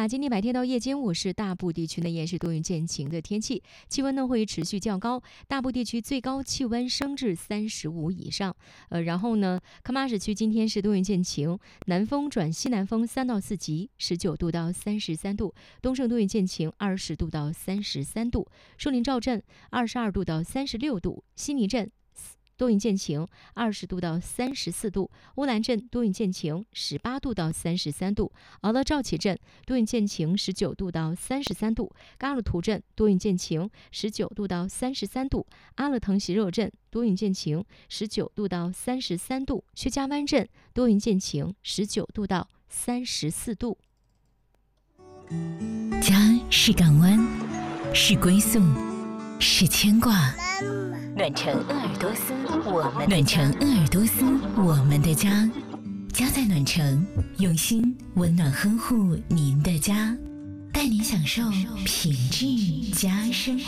今天白天到夜间，我市大部地区呢也是多云见晴的天气，气温呢会持续较高，大部地区最高气温升至35以上。然后呢，康巴市区今天是多云见晴，南风转西南风3到4级，19度到33度；东胜多云见晴，20度到33度；树林赵镇22度到36度；悉尼镇多云见晴，20度到34度；乌兰镇多云见晴，18度到33度；敖勒肇起镇多云见晴，19度到33度；嘎鲁图镇多云见晴，19度到33度；阿勒腾席热镇多云见晴，19度到33度；薛家湾镇多云见晴，19度到34度。 家是港湾，是归宿，是牵挂。暖城鄂尔多斯，我们的家。家在暖城，用心温暖呵护您的家，带您享受品质家生活。